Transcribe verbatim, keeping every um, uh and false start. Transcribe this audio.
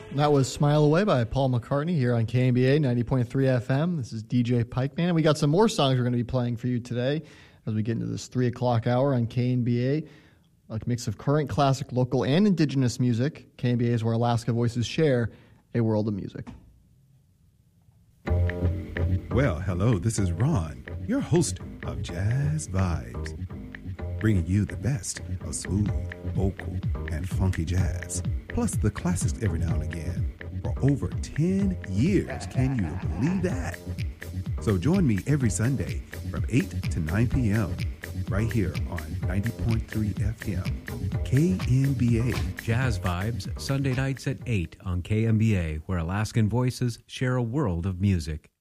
That was Smile Away by Paul McCartney here on K M B A ninety point three F M. This is D J Pikeman, and we got some more songs we're going to be playing for you today as we get into this three o'clock hour on K M B A. A mix of current, classic, local, and indigenous music. K M B A is where Alaska Voices share a world of music. Well, hello, this is Ron, your host of Jazz Vibes, bringing you the best of smooth, vocal, and funky jazz, plus the classics every now and again. For over ten years, can you believe that? So join me every Sunday from eight to nine p.m. right here on ninety point three F M, K M B A. Jazz Vibes, Sunday nights at eight on K M B A, where Alaskan Voices share a world of music.